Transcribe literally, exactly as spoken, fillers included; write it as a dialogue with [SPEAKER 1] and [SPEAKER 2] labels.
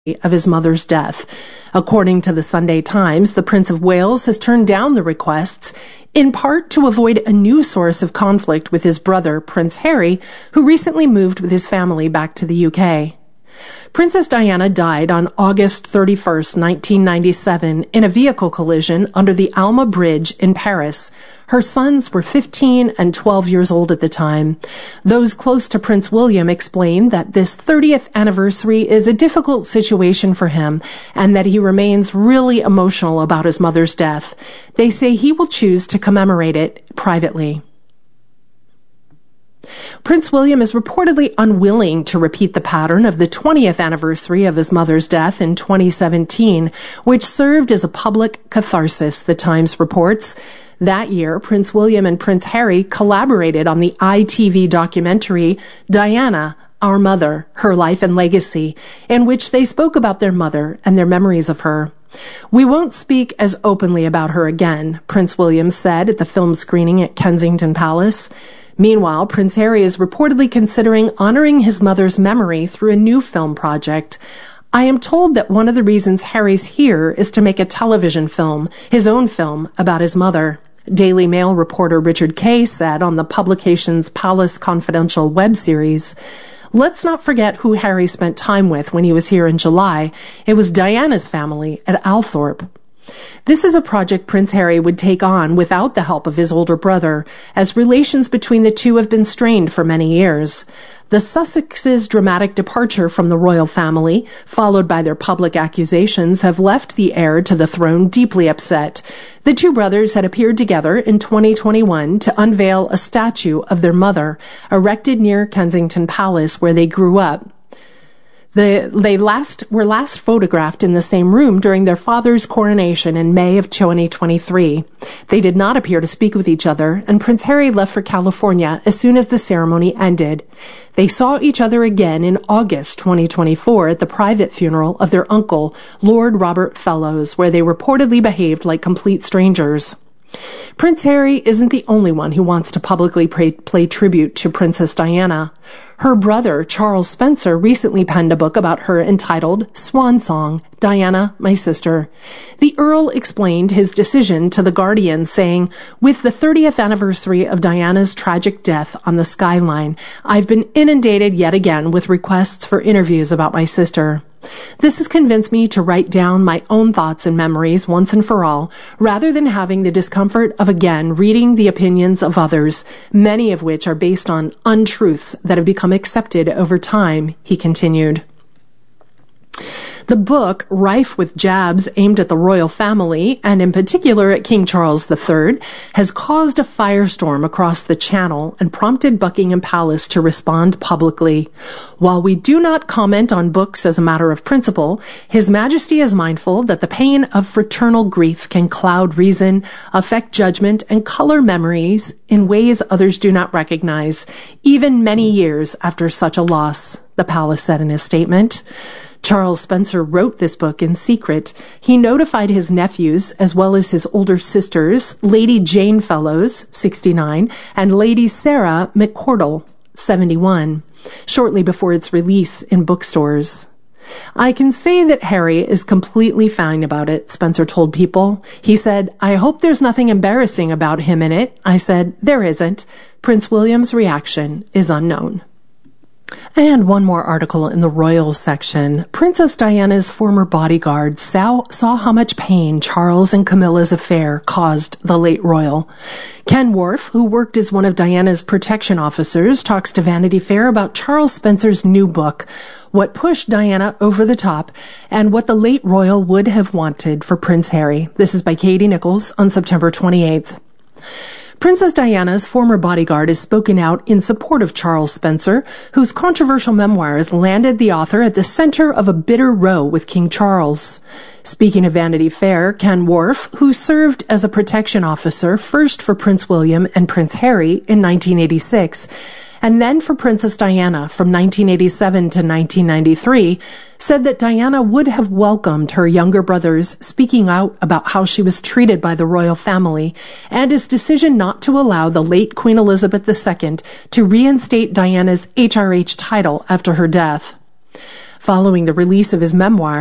[SPEAKER 1] of his mother's death. According to the Sunday Times, the Prince of Wales has turned down the requests, in part to avoid a new source of conflict with his brother, Prince Harry, who recently moved with his family back to the U K. Princess Diana died on August thirty-first, nineteen ninety-seven, in a vehicle collision under the Alma Bridge in Paris. Her sons were fifteen and twelve years old at the time. Those close to Prince William explained that this thirtieth anniversary is a difficult situation for him and that he remains really emotional about his mother's death. They say he will choose to commemorate it privately. Prince William is reportedly unwilling to repeat the pattern of the twentieth anniversary of his mother's death in twenty seventeen, which served as a public catharsis, the Times reports. That year, Prince William and Prince Harry collaborated on the I T V documentary Diana, Our Mother, Her Life and Legacy, in which they spoke about their mother and their memories of her. "We won't speak as openly about her again," Prince William said at the film screening at Kensington Palace. Meanwhile, Prince Harry is reportedly considering honoring his mother's memory through a new film project. "I am told that one of the reasons Harry's here is to make a television film, his own film, about his mother." Daily Mail reporter Richard Kay said on the publication's Palace Confidential web series. "Let's not forget who Harry spent time with when he was here in July. It was Diana's family at Althorpe." This is a project Prince Harry would take on without the help of his older brother, as relations between the two have been strained for many years. The Sussexes' dramatic departure from the royal family, followed by their public accusations, have left the heir to the throne deeply upset. The two brothers had appeared together in twenty twenty-one to unveil a statue of their mother, erected near Kensington Palace, where they grew up. The, they last were last photographed in the same room during their father's coronation in May of twenty twenty-three. They did not appear to speak with each other, and Prince Harry left for California as soon as the ceremony ended. They saw each other again in August twenty twenty-four at the private funeral of their uncle, Lord Robert Fellowes, where they reportedly behaved like complete strangers. Prince Harry isn't the only one who wants to publicly pay, play tribute to Princess Diana. Her brother, Charles Spencer, recently penned a book about her entitled Swan Song, Diana, My Sister. The Earl explained his decision to The Guardian, saying, "With the thirtieth anniversary of Diana's tragic death on the skyline, I've been inundated yet again with requests for interviews about my sister. This has convinced me to write down my own thoughts and memories once and for all, rather than having the discomfort of again reading the opinions of others, many of which are based on untruths that have become accepted over time," he continued. The book, rife with jabs aimed at the royal family, and in particular at King Charles the Third, has caused a firestorm across the Channel and prompted Buckingham Palace to respond publicly. While we do not comment on books as a matter of principle, His Majesty is mindful that the pain of fraternal grief can cloud reason, affect judgment, and color memories in ways others do not recognize, even many years after such a loss, the palace said in a statement. Charles Spencer wrote this book in secret. He notified his nephews, as well as his older sisters, Lady Jane Fellowes, sixty-nine, and Lady Sarah McCordle, seventy-one, shortly before its release in bookstores. "I can say that Harry is completely fine about it," Spencer told People. He said, "I hope there's nothing embarrassing about him in it." I said, "There isn't." Prince William's reaction is unknown. And one more article in the royals section. Princess Diana's former bodyguard saw, saw how much pain Charles and Camilla's affair caused the late royal. Ken Worf, who worked as one of Diana's protection officers, talks to Vanity Fair about Charles Spencer's new book, What Pushed Diana Over the Top, and what the late royal would have wanted for Prince Harry. This is by Katie Nichols on September twenty-eighth. Princess Diana's former bodyguard has spoken out in support of Charles Spencer, whose controversial memoirs landed the author at the center of a bitter row with King Charles. Speaking of Vanity Fair, Ken Worf, who served as a protection officer first for Prince William and Prince Harry in nineteen eighty-six, and then for Princess Diana from nineteen eighty-seven to nineteen ninety-three, said that Diana would have welcomed her younger brothers speaking out about how she was treated by the royal family and his decision not to allow the late Queen Elizabeth the Second to reinstate Diana's H R H title after her death. Following the release of his memoir,